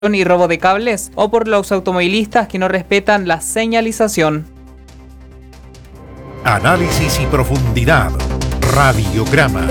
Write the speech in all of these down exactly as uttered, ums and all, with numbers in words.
y robo de cables, o por los automovilistas que no respetan la señalización. Análisis y profundidad. Radiograma.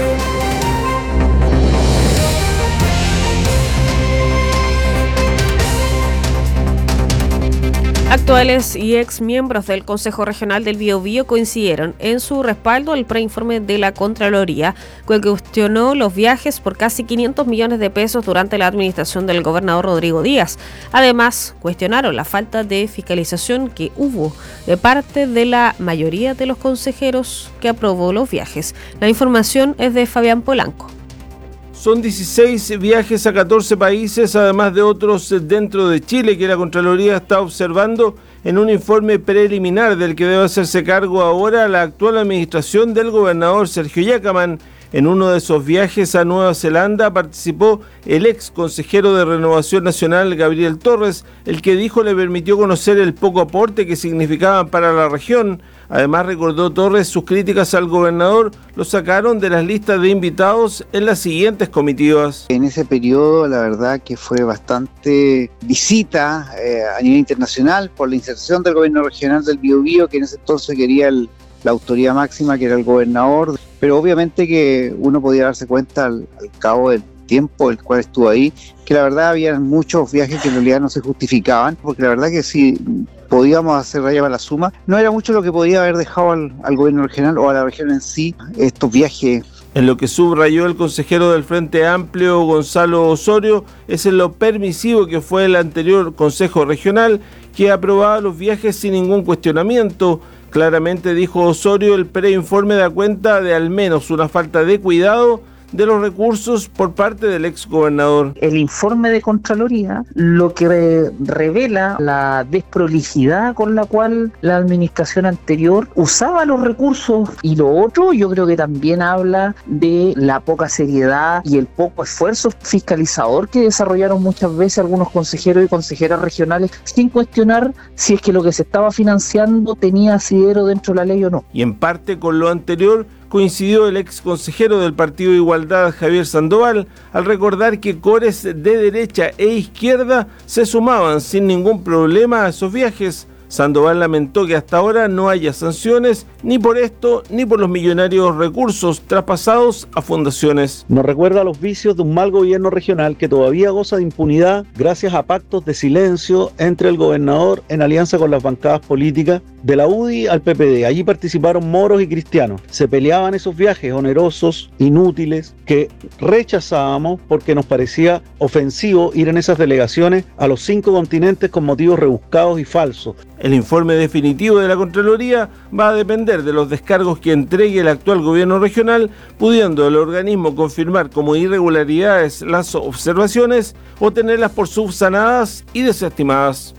Actuales y ex miembros del Consejo Regional del Biobío coincidieron en su respaldo al preinforme de la Contraloría, que cuestionó los viajes por casi quinientos millones de pesos durante la administración del gobernador Rodrigo Díaz. Además, cuestionaron la falta de fiscalización que hubo de parte de la mayoría de los consejeros que aprobó los viajes. La información es de Fabián Polanco. Son dieciséis viajes a catorce países, además de otros dentro de Chile, que la Contraloría está observando en un informe preliminar del que debe hacerse cargo ahora la actual administración del gobernador Sergio Yacamán. En uno de esos viajes a Nueva Zelanda participó el ex consejero de Renovación Nacional Gabriel Torres, el que dijo le permitió conocer el poco aporte que significaban para la región. Además, recordó Torres, sus críticas al gobernador lo sacaron de las listas de invitados en las siguientes comitivas. En ese periodo, la verdad que fue bastante visita eh, a nivel internacional por la inserción del gobierno regional del Biobío, que en ese entonces quería el, la autoridad máxima, que era el gobernador. Pero obviamente que uno podía darse cuenta al, al cabo del tiempo el cual estuvo ahí, que la verdad había muchos viajes que en realidad no se justificaban, porque la verdad que si podíamos hacer raya para la suma, no era mucho lo que podía haber dejado al, al gobierno regional o a la región en sí estos viajes. En lo que subrayó el consejero del Frente Amplio, Gonzalo Osorio, es en lo permisivo que fue el anterior Consejo Regional, que aprobaba los viajes sin ningún cuestionamiento. Claramente, dijo Osorio, el preinforme da cuenta de al menos una falta de cuidado de los recursos por parte del ex gobernador. El informe de Contraloría lo que re- revela la desprolijidad con la cual la administración anterior usaba los recursos, y lo otro yo creo que también habla de la poca seriedad y el poco esfuerzo fiscalizador que desarrollaron muchas veces algunos consejeros y consejeras regionales sin cuestionar si es que lo que se estaba financiando tenía asidero dentro de la ley o no. Y en parte con lo anterior coincidió el ex consejero del Partido Igualdad, Javier Sandoval, al recordar que cores de derecha e izquierda se sumaban sin ningún problema a esos viajes. Sandoval lamentó que hasta ahora no haya sanciones ni por esto ni por los millonarios recursos traspasados a fundaciones. Nos recuerda los vicios de un mal gobierno regional que todavía goza de impunidad gracias a pactos de silencio entre el gobernador en alianza con las bancadas políticas de la U D I al P P D. Allí participaron moros y cristianos. Se peleaban esos viajes onerosos, inútiles, que rechazábamos porque nos parecía ofensivo ir en esas delegaciones a los cinco continentes con motivos rebuscados y falsos. El informe definitivo de la Contraloría va a depender de los descargos que entregue el actual gobierno regional, pudiendo el organismo confirmar como irregularidades las observaciones o tenerlas por subsanadas y desestimadas.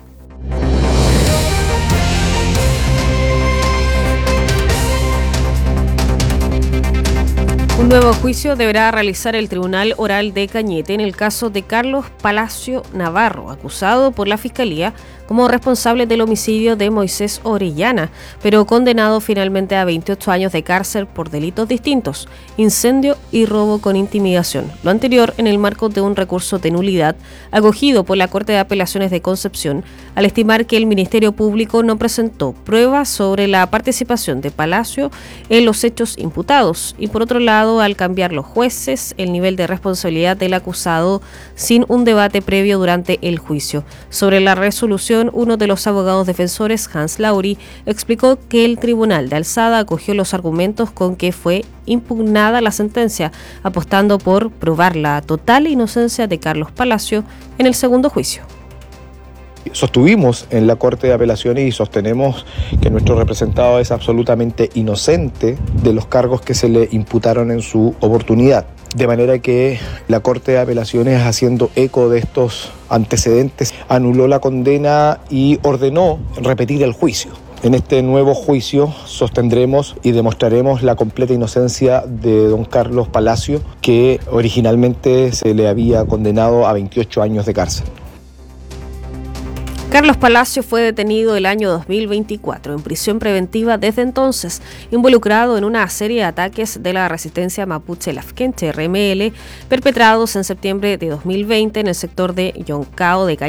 Un nuevo juicio deberá realizar el Tribunal Oral de Cañete en el caso de Carlos Palacio Navarro, acusado por la Fiscalía como responsable del homicidio de Moisés Orellana, pero condenado finalmente a veintiocho años de cárcel por delitos distintos, incendio y robo con intimidación. Lo anterior en el marco de un recurso de nulidad acogido por la Corte de Apelaciones de Concepción, al estimar que el Ministerio Público no presentó pruebas sobre la participación de Palacio en los hechos imputados, y por otro lado, al cambiar los jueces el nivel de responsabilidad del acusado sin un debate previo durante el juicio. Sobre la resolución, uno de los abogados defensores, Hans Lauri, explicó que el Tribunal de Alzada acogió los argumentos con que fue impugnada la sentencia, apostando por probar la total inocencia de Carlos Palacio en el segundo juicio. Sostuvimos en la Corte de Apelaciones y sostenemos que nuestro representado es absolutamente inocente de los cargos que se le imputaron en su oportunidad. De manera que la Corte de Apelaciones, haciendo eco de estos antecedentes, anuló la condena y ordenó repetir el juicio. En este nuevo juicio sostendremos y demostraremos la completa inocencia de don Carlos Palacio, que originalmente se le había condenado a veintiocho años de cárcel. Carlos Palacio fue detenido el año dos mil veinticuatro en prisión preventiva desde entonces, involucrado en una serie de ataques de la resistencia mapuche Lafkenche R M L perpetrados en septiembre de dos mil veinte en el sector de Yoncao de Cañete.